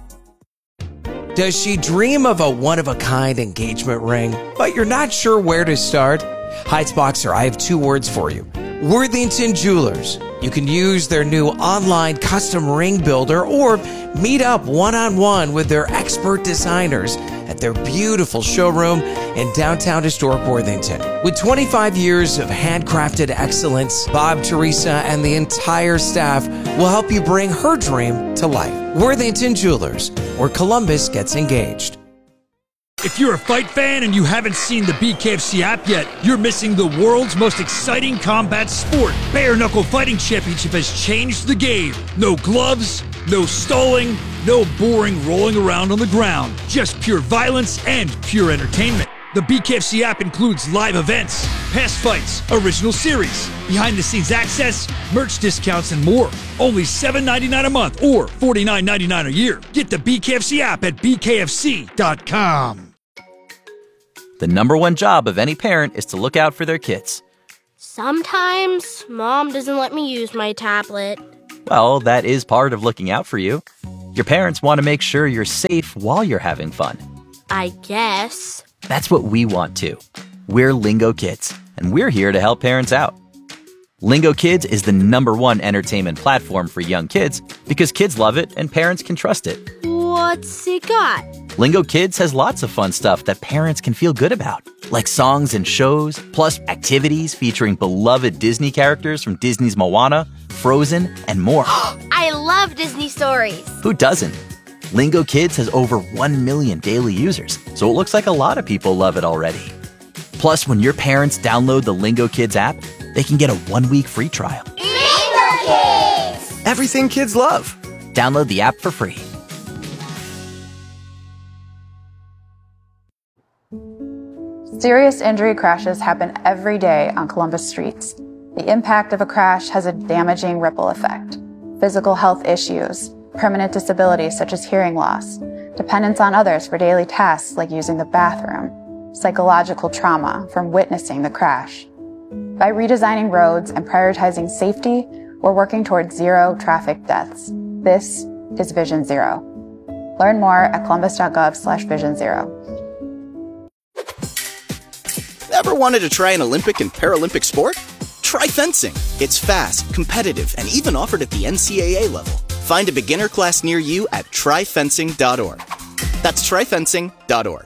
Does she dream of a one-of-a-kind engagement ring, but you're not sure where to start? Heights Boxer, I have two words for you. Worthington Jewelers. You can use their new online custom ring builder or meet up one-on-one with their expert designers at their beautiful showroom in downtown historic Worthington. With twenty-five years of handcrafted excellence, Bob, Teresa, and the entire staff will help you bring her dream to life. Worthington Jewelers, where Columbus gets engaged. If you're a fight fan and you haven't seen the B K F C app yet, you're missing the world's most exciting combat sport. Bare Knuckle Fighting Championship has changed the game. No gloves, no stalling, no boring rolling around on the ground. Just pure violence and pure entertainment. The B K F C app includes live events, past fights, original series, behind-the-scenes access, merch discounts, and more. Only seven dollars and ninety-nine cents a month or forty-nine dollars and ninety-nine cents a year. Get the B K F C app at B K F C dot com. The number one job of any parent is to look out for their kids. Sometimes Mom doesn't let me use my tablet. Well, that is part of looking out for you. Your parents want to make sure you're safe while you're having fun. I guess. That's what we want too. We're Lingo Kids, and we're here to help parents out. Lingo Kids is the number one entertainment platform for young kids because kids love it and parents can trust it. What's it got? Lingo Kids has lots of fun stuff that parents can feel good about, like songs and shows, plus activities featuring beloved Disney characters from Disney's Moana, Frozen, and more. I love Disney stories. Who doesn't? Lingo Kids has over one million daily users, so it looks like a lot of people love it already. Plus, when your parents download the Lingo Kids app, they can get a one-week free trial. Lingo Kids! Everything kids love. Download the app for free. Serious injury crashes happen every day on Columbus streets. The impact of a crash has a damaging ripple effect. Physical health issues, permanent disabilities such as hearing loss, dependence on others for daily tasks like using the bathroom, psychological trauma from witnessing the crash. By redesigning roads and prioritizing safety, we're working towards zero traffic deaths. This is Vision Zero. Learn more at columbus.gov slash vision zero. Ever wanted to try an Olympic and Paralympic sport? Try fencing. It's fast, competitive, and even offered at the N C A A level. Find a beginner class near you at try fencing dot org. That's try fencing dot org.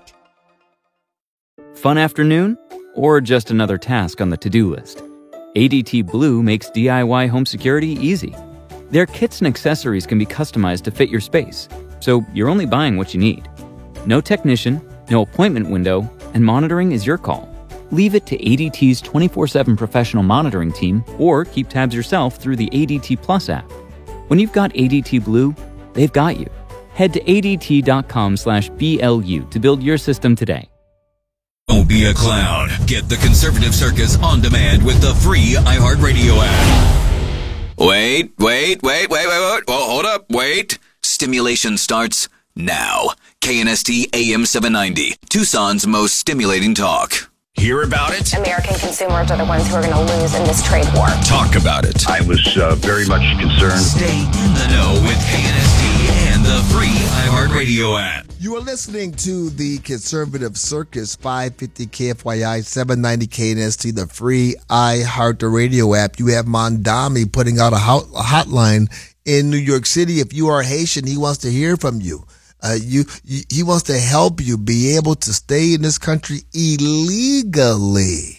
Fun afternoon? Or just another task on the to-do list? A D T Blue makes D I Y home security easy. Their kits and accessories can be customized to fit your space, so you're only buying what you need. No technician, no appointment window, and monitoring is your call. Leave it to A D T's twenty-four seven professional monitoring team or keep tabs yourself through the A D T Plus app. When you've got A D T Blue, they've got you. Head to A D T dot com slash B L U to build your system today. Don't be a clown. Get the Conservative Circus on demand with the free iHeartRadio app. Wait, wait, wait, wait, wait, wait. Oh, hold up, wait. Stimulation starts now. K N S T A M seven ninety, Tucson's most stimulating talk. Hear about it? American consumers are the ones who are going to lose in this trade war. Talk about it. I was uh, very much concerned. Stay in the know with K N S T and the free iHeartRadio app. You are listening to the Conservative Circus, five fifty K F Y I, seven ninety K N S T, the free iHeartRadio app. You have Mondami putting out a hotline in New York City. If you are Haitian, he wants to hear from you. Uh, you, you, he wants to help you be able to stay in this country illegally.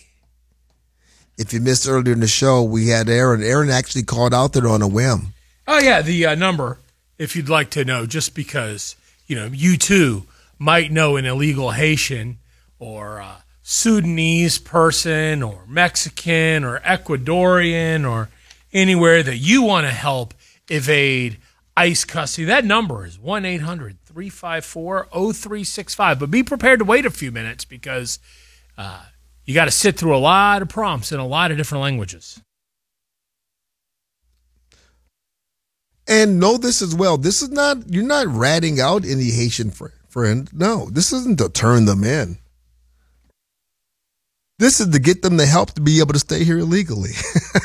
If you missed earlier in the show, we had Aaron. Aaron actually called out there on a whim. Oh, yeah, the uh, number, if you'd like to know, just because, you know, you too might know an illegal Haitian or a Sudanese person or Mexican or Ecuadorian or anywhere that you want to help evade ICE custody. That number is one eight hundred three five four oh three six five. But be prepared to wait a few minutes because uh, you got to sit through a lot of prompts in a lot of different languages. And know this as well. This is not, you're not ratting out any Haitian friend. friend. No, this isn't to turn them in. This is to get them the help to be able to stay here illegally.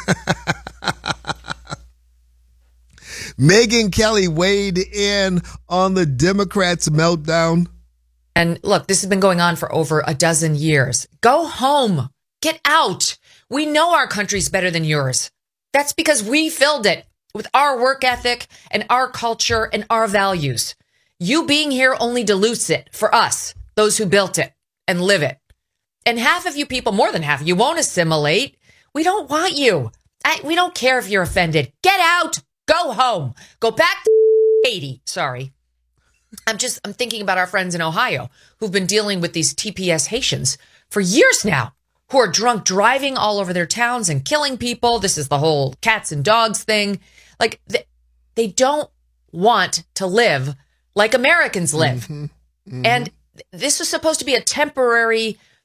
Megyn Kelly weighed in on the Democrats' meltdown. And look, this has been going on for over a dozen years. Go home. Get out. We know our country's better than yours. That's because we filled it with our work ethic and our culture and our values. You being here only dilutes it for us, those who built it and live it. And half of you people, more than half, you won't assimilate. We don't want you. I, we don't care if you're offended. Get out. Go home. Go back to Haiti. Sorry. I'm just, I'm thinking about our friends in Ohio who've been dealing with these T P S Haitians for years now, who are drunk driving all over their towns and killing people. This is the whole cats and dogs thing. Like, they, they don't want to live like Americans live. Mm-hmm. Mm-hmm. And this was supposed to be a temporary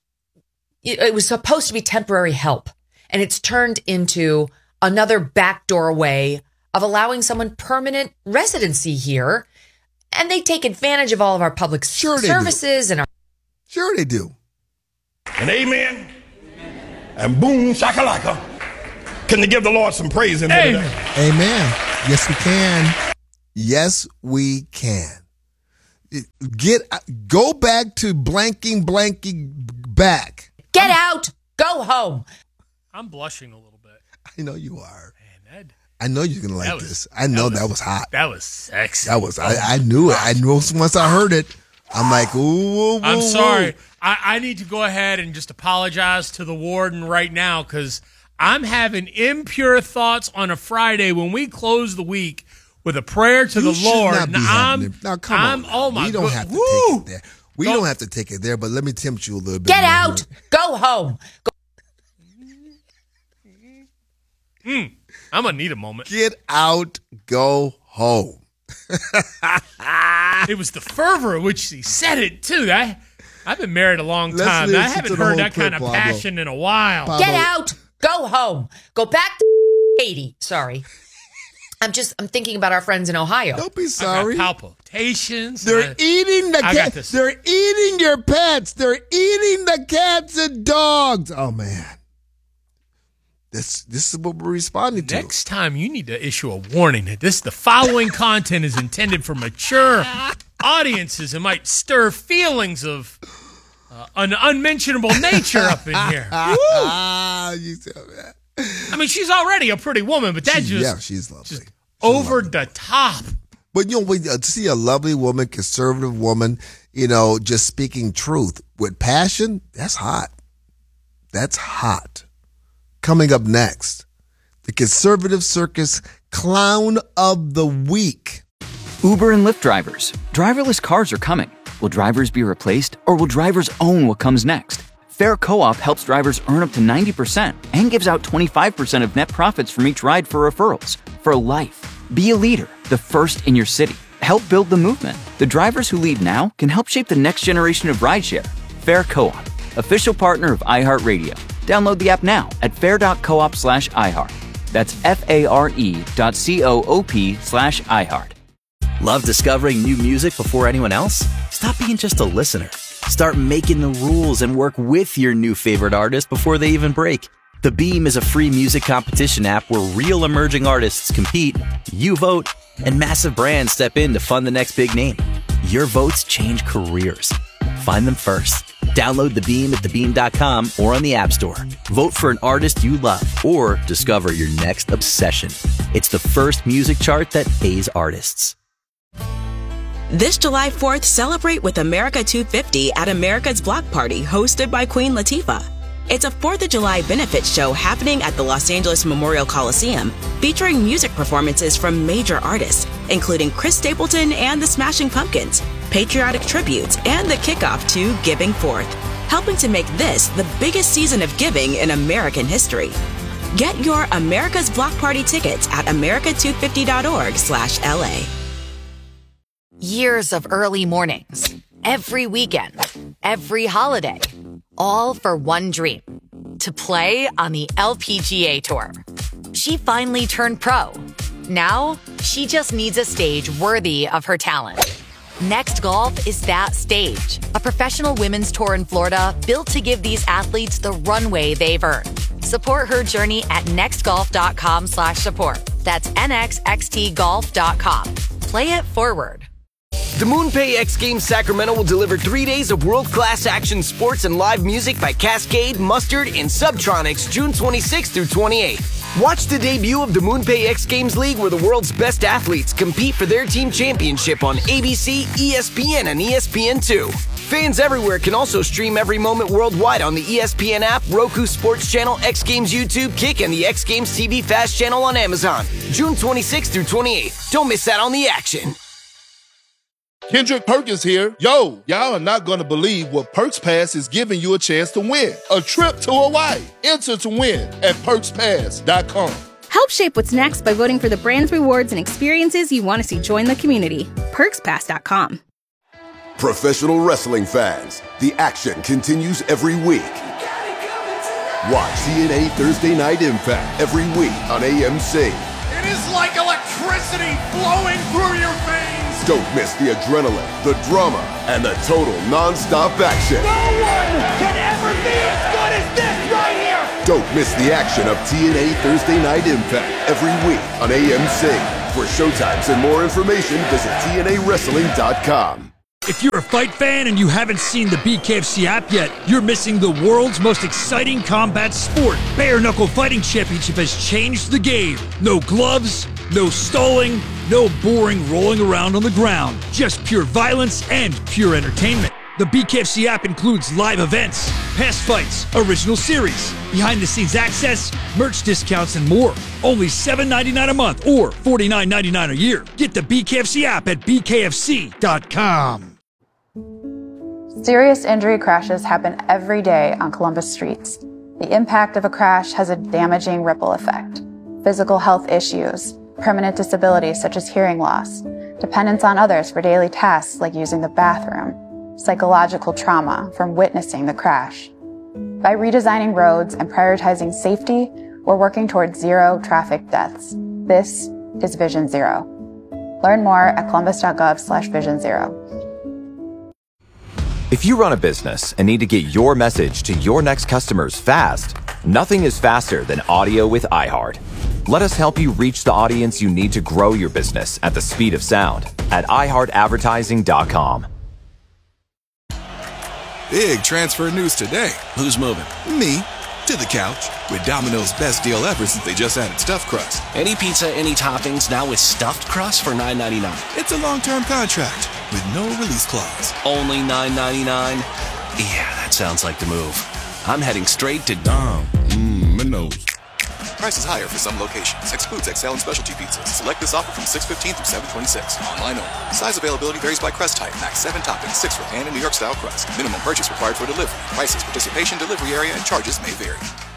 it, it was supposed to be temporary help, and it's turned into another backdoor way of allowing someone permanent residency here, and they take advantage of all of our public sure services and our. Sure they do. And amen. And boom, shakalaka. Can you give the Lord some praise in there today? Amen. Yes, we can. Yes, we can. Get go back to blanking, blanking back. Get out. Go home. I'm blushing a little bit. I know you are. Man, that, I know you're gonna like was, this. I know that was, that was hot. That was sexy. That was. I, I knew it. I knew once I heard it. I'm like, ooh. ooh I'm ooh, sorry. Ooh. I, I need to go ahead and just apologize to the warden right now because I'm having impure thoughts on a Friday when we close the week with a prayer to You the Lord. Not be now, I'm, it. now come I'm, on. Oh my we don't God. have to Woo! take it there. We go. don't have to take it there, but let me tempt you a little bit. Get more out. here. Go home. Go. Mm, I'm gonna need a moment. Get out. Go home. It was the fervor in which he said it too. I, I've been married a long Let's time. I listen haven't to the heard whole that clip, kind of Pablo. passion in a while. Pablo. Get out. Go home. Go back to Haiti. Sorry. I'm just, I'm thinking about our friends in Ohio. Don't be sorry. I got palpitations. They're I, eating the I got cats. this. They're eating your pets. They're eating the cats and dogs. Oh man. This this is what we're responding to. Next time you need to issue a warning that this the following content is intended for mature audiences and might stir feelings of uh, an unmentionable nature up in here. Ah, you tell me that. I mean, she's already a pretty woman, but that's She- just yeah, she's lovely. just She's over lovely. the top. But you know, when you see a lovely woman, conservative woman, you know, just speaking truth with passion, that's hot. That's hot. Coming up next, the Conservative Circus Clown of the Week. Uber and Lyft drivers. Driverless cars are coming. Will drivers be replaced, or will drivers own what comes next? Fair Co-op helps drivers earn up to ninety percent and gives out twenty-five percent of net profits from each ride for referrals. For life. Be a leader, the first in your city. Help build the movement. The drivers who lead now can help shape the next generation of rideshare. Fair Co-op, official partner of iHeartRadio. Download the app now at fair.coop slash iHeart. That's F-A-R-E dot C-O-O-P slash iHeart. Love discovering new music before anyone else? Stop being just a listener. Start making the rules and work with your new favorite artist before they even break. The Beam is a free music competition app where real emerging artists compete, you vote, and massive brands step in to fund the next big name. Your votes change careers. Find them first. Download The Beam at the beam dot com or on the App Store. Vote for an artist you love or discover your next obsession. It's the first music chart that pays artists. This July fourth, celebrate with America two fifty at America's Block Party, hosted by Queen Latifah. It's a fourth of July benefit show happening at the Los Angeles Memorial Coliseum, featuring music performances from major artists, including Chris Stapleton and the Smashing Pumpkins, patriotic tributes, and the kickoff to Giving Forth, helping to make this the biggest season of giving in American history. Get your America's Block Party tickets at america two fifty dot org slash L A. Years of early mornings, every weekend, every holiday, all for one dream, to play on the L P G A Tour. She finally turned pro. Now, she just needs a stage worthy of her talent. Next Golf is that stage, a professional women's tour in Florida built to give these athletes the runway they've earned. Support her journey at nextgolf.com slash support. That's N X X T golf dot com. Play it forward. The MoonPay X Games Sacramento will deliver three days of world-class action sports and live music by Cascade, Mustard, and Subtronics June twenty-sixth through twenty-eighth. Watch the debut of the MoonPay X Games League where the world's best athletes compete for their team championship on A B C, E S P N, and E S P N two. Fans everywhere can also stream every moment worldwide on the E S P N app, Roku Sports Channel, X Games YouTube, Kick, and the X Games T V Fast Channel on Amazon. June twenty-sixth through twenty-eighth. Don't miss out on the action. Kendrick Perkins here. Yo, y'all are not going to believe what Perks Pass is giving you a chance to win. A trip to Hawaii. Enter to win at perks pass dot com. Help shape what's next by voting for the brands, rewards, and experiences you want to see join the community. perks pass dot com. Professional wrestling fans, the action continues every week. Watch T N A Thursday Night Impact every week on A M C. It is like electricity flowing through your veins. Don't miss the adrenaline, the drama, and the total non-stop action. No one can ever be as good as this right here! Don't miss the action of T N A Thursday Night Impact every week on A M C. For showtimes and more information, visit T N A wrestling dot com. If you're a fight fan and you haven't seen the B K F C app yet, you're missing the world's most exciting combat sport. Bare Knuckle Fighting Championship has changed the game. No gloves, no stalling, no boring rolling around on the ground. Just pure violence and pure entertainment. The B K F C app includes live events, past fights, original series, behind-the-scenes access, merch discounts, and more. Only seven dollars and ninety-nine cents a month or forty-nine dollars and ninety-nine cents a year. Get the B K F C app at B K F C dot com. Serious injury crashes happen every day on Columbus streets. The impact of a crash has a damaging ripple effect. Physical health issues, permanent disabilities such as hearing loss, dependence on others for daily tasks like using the bathroom, psychological trauma from witnessing the crash. By redesigning roads and prioritizing safety, we're working towards zero traffic deaths. This is Vision Zero. Learn more at columbus.gov slash vision zero. If you run a business and need to get your message to your next customers fast, nothing is faster than audio with iHeart. Let us help you reach the audience you need to grow your business at the speed of sound at i heart advertising dot com. Big transfer news today. Who's moving? Me. To the couch. With Domino's best deal ever since they just added stuffed crust. Any pizza, any toppings, now with stuffed crust for nine ninety-nine. It's a long-term contract with no release clause. Only nine ninety-nine? Yeah, that sounds like the move. I'm heading straight to Dom. Mmm, Minos. Prices higher for some locations. Excludes X L and specialty pizzas. Select this offer from six fifteen through seven twenty-six. Online only. Size availability varies by crust type. Max seven toppings, six for pan and New York style crust. Minimum purchase required for delivery. Prices, participation, delivery area, and charges may vary.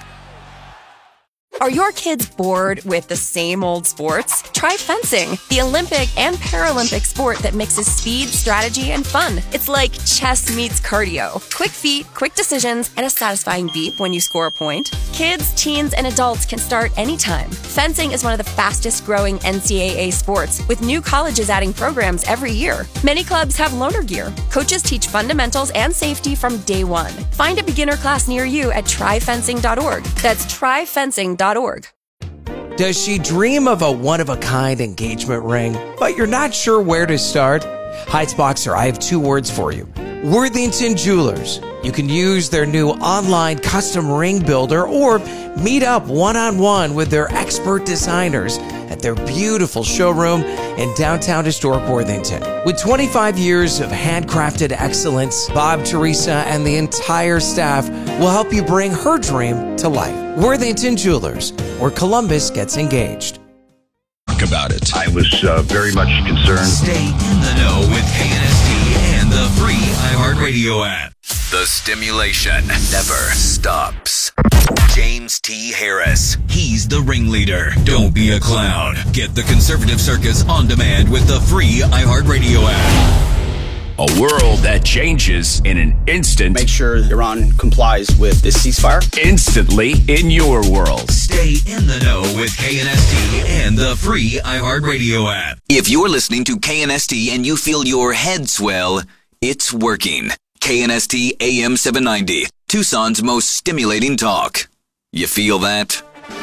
Are your kids bored with the same old sports? Try fencing, the Olympic and Paralympic sport that mixes speed, strategy, and fun. It's like chess meets cardio. Quick feet, quick decisions, and a satisfying beep when you score a point. Kids, teens, and adults can start anytime. Fencing is one of the fastest growing N C double A sports, with new colleges adding programs every year. Many clubs have loaner gear. Coaches teach fundamentals and safety from day one. Find a beginner class near you at try fencing dot org. That's try fencing dot org. Does she dream of a one-of-a-kind engagement ring, but you're not sure where to start? Heights-Boxer, I have two words for you. Worthington Jewelers. You can use their new online custom ring builder or meet up one-on-one with their expert designers at their beautiful showroom in downtown historic Worthington. With twenty-five years of handcrafted excellence, Bob, Teresa, and the entire staff will help you bring her dream to life. Worthington Jewelers, where Columbus gets engaged. Talk about it. I was uh, very much concerned. Stay in the know with K N S T and the free iHeartRadio app. The stimulation never stops. James T. Harris. He's the ringleader. Don't be a clown. Get the Conservative Circus on demand with the free iHeartRadio app. A world that changes in an instant. Make sure Iran complies with this ceasefire. Instantly in your world. Stay in the know with K N S T and the free iHeartRadio app. If you're listening to K N S T and you feel your head swell, it's working. K N S T A M seven ninety, Tucson's most stimulating talk. You feel that?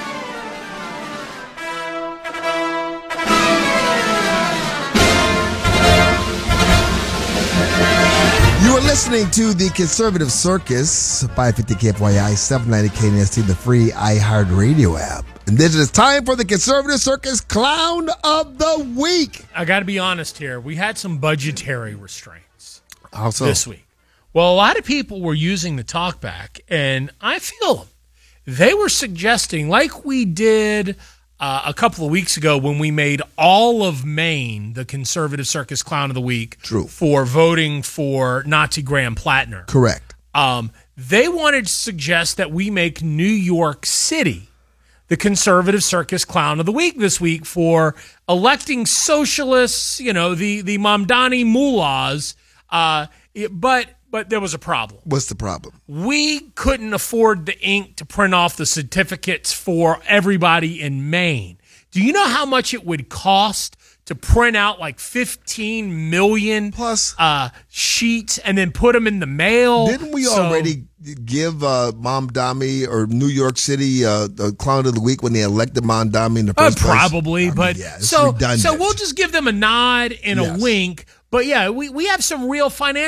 You are listening to the Conservative Circus, five fifty K F Y I, seven ninety K N S T, the free iHeartRadio app. And this is time for the Conservative Circus Clown of the Week. I got to be honest here. We had some budgetary restraints How so? this week. Well, a lot of people were using the talkback, and I feel them. They were suggesting, like we did uh, a couple of weeks ago when we made all of Maine the Conservative Circus Clown of the Week. True. For voting for Nazi Graham Plattner. Correct. Um, they wanted to suggest that we make New York City the Conservative Circus Clown of the Week this week for electing socialists, you know, the, the Mamdani mullahs. Uh, it, but but there was a problem. What's the problem? We couldn't afford the ink to print off the certificates for everybody in Maine. Do you know how much it would cost to print out like fifteen million plus uh, sheets and then put them in the mail? Didn't we So- already give uh, Mamdani or New York City uh, the Clown of the Week when they elected Mamdani in the Uh, first place? probably, I mean, but yeah, it's so redundant. so we'll just give them a nod and Yes. a wink. But yeah, we, we have some real financial